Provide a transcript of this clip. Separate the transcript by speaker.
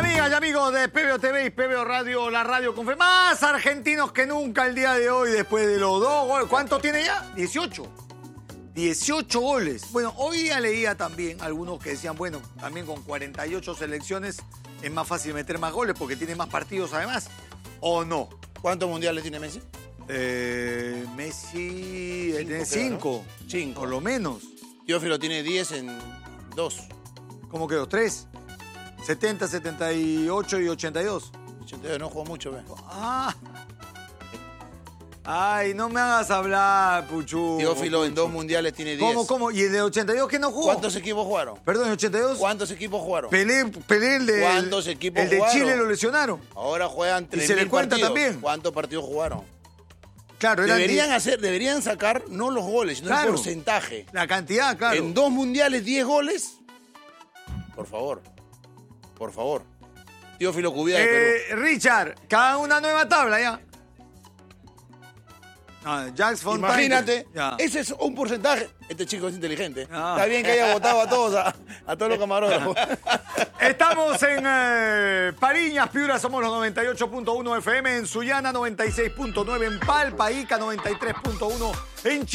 Speaker 1: Amigas y amigos de PBO TV y PBO Radio, la radio con fe. Más argentinos que nunca el día de hoy, después de los 2 goles. ¿Cuánto tiene ya? 18. 18 goles. Bueno, hoy ya leía también algunos que decían, bueno, también con 48 selecciones es más fácil meter más goles porque tiene más partidos además. ¿O no?
Speaker 2: ¿Cuántos mundiales tiene Messi?
Speaker 1: Messi tiene 5.
Speaker 2: 5.
Speaker 1: Por lo menos.
Speaker 2: Teófilo tiene 10 en 2.
Speaker 1: ¿Cómo quedó? 3. 70, 78 y 82.
Speaker 2: 82 no jugó mucho, ¿ves?
Speaker 1: Ah. Ay, no me hagas hablar, Puchu.
Speaker 2: Teófilo en 2 mundiales tiene 10.
Speaker 1: ¿Cómo? ¿Y el de 82 qué no jugó?
Speaker 2: ¿Cuántos equipos jugaron?
Speaker 1: Perdón, ¿en 82?
Speaker 2: ¿Cuántos equipos jugaron?
Speaker 1: Pelé el de...
Speaker 2: ¿Cuántos equipos
Speaker 1: el de
Speaker 2: jugaron?
Speaker 1: Chile lo lesionaron.
Speaker 2: Ahora juegan 3.000
Speaker 1: ¿Y se le cuenta
Speaker 2: partidos.
Speaker 1: también?
Speaker 2: ¿Cuántos partidos jugaron?
Speaker 1: Claro,
Speaker 2: Deberían sacar no los goles, sino
Speaker 1: claro,
Speaker 2: el porcentaje.
Speaker 1: La cantidad, claro.
Speaker 2: En 2 mundiales, 10 goles. Por favor. Por favor. Teófilo Cubía de Perú.
Speaker 1: Richard, cada una nueva tabla ya. Jacques Fontaine.
Speaker 2: Imagínate,
Speaker 1: Ya.
Speaker 2: ese es un porcentaje. Este chico es inteligente.
Speaker 1: Ah.
Speaker 2: Está bien que haya votado a todos, a todos los camarógrafos.
Speaker 1: Estamos en Pariñas, Piura, somos los 98.1 FM, en Sullana 96.9, en Palpa, Ica 93.1, en